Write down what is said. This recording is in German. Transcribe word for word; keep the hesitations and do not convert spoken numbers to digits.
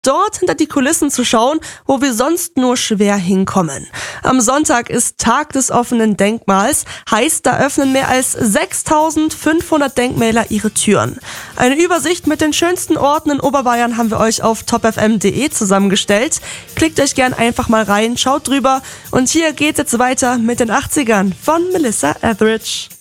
dort hinter die Kulissen zu schauen, wo wir sonst nur schwer hinkommen. Am Sonntag ist Tag des offenen Denkmals, heißt, da öffnen mehr als sechstausendfünfhundert Denkmäler ihre Türen. Eine Übersicht mit den schönsten Orten in Oberbayern haben wir euch auf top f m punkt d e zusammengestellt. Klickt euch gern einfach mal rein, schaut drüber und hier geht's jetzt weiter mit den achtzigern von Melissa Etheridge.